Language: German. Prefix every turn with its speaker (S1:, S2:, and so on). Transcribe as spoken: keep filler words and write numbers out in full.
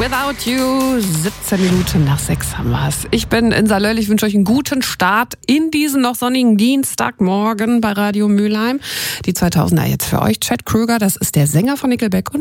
S1: Without You, siebzehn Minuten nach sechs haben wir es. Ich bin in Saarlöll, ich wünsche euch einen guten Start in diesen noch sonnigen Dienstagmorgen bei Radio Mülheim. Die zweitausender jetzt für euch. Chad Kroeger, das ist der Sänger von Nickelback und